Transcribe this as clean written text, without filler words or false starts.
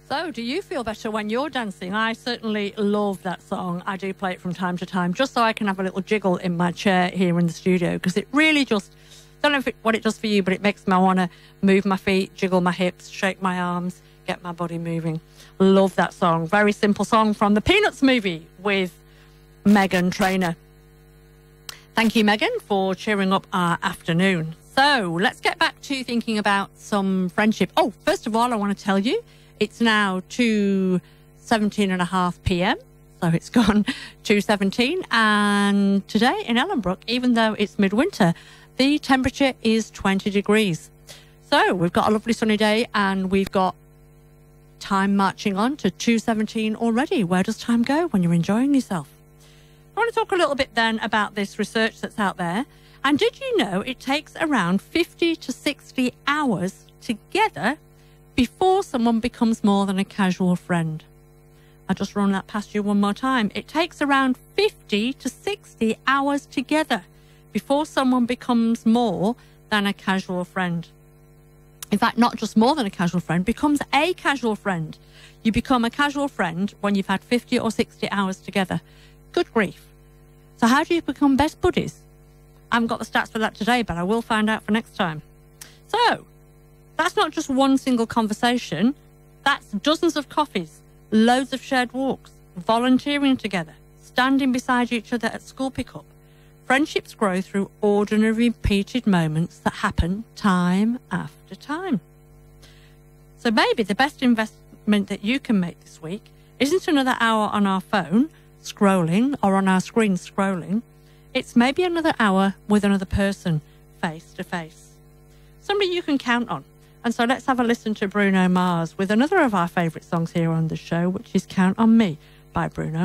So, do you feel better when you're dancing? I certainly love that song. I do play it from time to time, just so I can have a little jiggle in my chair here in the studio, because it really just, I don't know what it does for you, but it makes me want to move my feet, jiggle my hips, shake my arms, get my body moving. Love that song. Very simple song from the Peanuts movie with Meghan Trainor. Thank you, Megan, for cheering up our afternoon. So, let's get back to thinking about some friendship. Oh, first of all, I want to tell you, it's now 2:17.5 p.m, so it's gone 2:17. And today in Ellenbrook, even though it's midwinter, the temperature is 20 degrees. So we've got a lovely sunny day, and we've got time marching on to 2:17 already. Where does time go when you're enjoying yourself? I want to talk a little bit then about this research that's out there. And did you know it takes around 50 to 60 hours together before someone becomes more than a casual friend? I'll just run that past you one more time. It takes around 50 to 60 hours together before someone becomes more than a casual friend. In fact, not just more than a casual friend, becomes a casual friend. You become a casual friend when you've had 50 or 60 hours together. Good grief. So how do you become best buddies? I haven't got the stats for that today, but I will find out for next time. So, that's not just one single conversation. That's dozens of coffees, loads of shared walks, volunteering together, standing beside each other at school pickup. Friendships grow through ordinary, repeated moments that happen time after time. So maybe the best investment that you can make this week isn't another hour on our phone scrolling or on our screen scrolling. It's maybe another hour with another person, face to face. Somebody you can count on. And so let's have a listen to Bruno Mars with another of our favourite songs here on the show, which is Count on Me by Bruno